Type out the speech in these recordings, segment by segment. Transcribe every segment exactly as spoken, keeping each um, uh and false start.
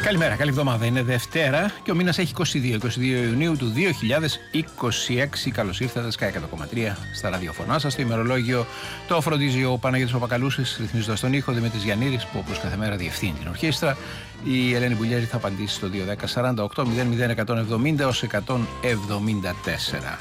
Καλημέρα, καλή εβδομάδα. Είναι Δευτέρα και ο μήνας έχει είκοσι δύο, είκοσι δύο Ιουνίου του δύο χιλιάδες είκοσι έξι. Καλώς ήρθατε, Sky εκατό κόμμα τρία στα ραδιοφωνά σας. Το ημερολόγιο το φροντίζει ο Παναγιώτης Παπακαλούσης, ρυθμίζοντας τον ήχο, Δημήτρης Γιαννήρης, που όπως κάθε μέρα διευθύνει την ορχήστρα. Η Ελένη Μπουλιέρη θα απαντήσει στο δύο δέκα σαράντα οκτώ μηδέν μηδέν εκατόν εβδομήντα ως εκατόν εβδομήντα τέσσερα.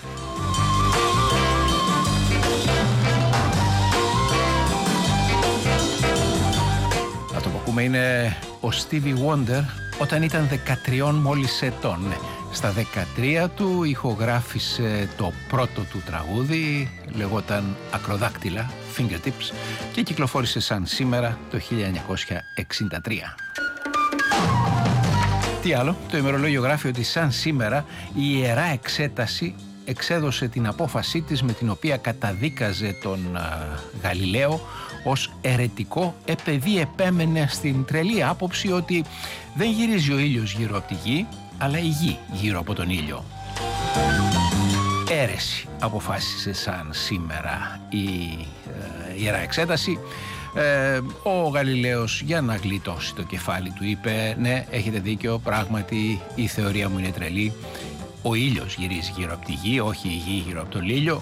Αυτό που ακούμε είναι ο Stevie Wonder όταν ήταν δεκατρία μόλις ετών. Στα δεκατρία του ηχογράφησε το πρώτο του τραγούδι, λεγόταν Ακροδάκτυλα, Fingertips, και κυκλοφόρησε σαν σήμερα το χίλια εννιακόσια εξήντα τρία. Τι άλλο, το ημερολόγιο γράφει ότι σαν σήμερα η Ιερά Εξέταση εξέδωσε την απόφασή της με την οποία καταδίκαζε τον α, Γαλιλαίο ως αιρετικό, επειδή επέμενε στην τρελή άποψη ότι δεν γυρίζει ο ήλιος γύρω από τη γη, αλλά η γη γύρω από τον ήλιο. Αίρεση αποφάσισε σαν σήμερα η ε, Ιερά Εξέταση. Ε, ο Γαλιλαίος, για να γλιτώσει το κεφάλι του, είπε ναι, έχετε δίκιο, πράγματι η θεωρία μου είναι τρελή. Ο ήλιος γυρίζει γύρω από τη γη, όχι η γη γύρω από τον ήλιο.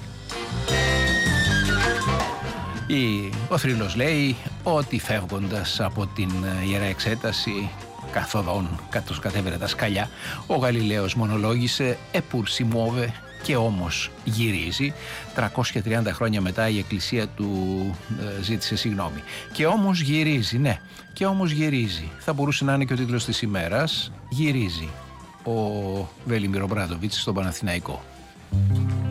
Ο θρύλος λέει ότι φεύγοντας από την Ιερά Εξέταση, καθοδόν καθώς κατέβαινε τα σκαλιά, ο Γαλιλαίος μονολόγησε «Επουρ si muove», και όμως γυρίζει. τριακόσια τριάντα χρόνια μετά η Εκκλησία του ε, ζήτησε συγγνώμη. Και όμως γυρίζει, ναι, και όμως γυρίζει. Θα μπορούσε να είναι και ο τίτλος της ημέρας. Γυρίζει ο Βέλιμιρ Ομπράντοβιτς στον Παναθηναϊκό.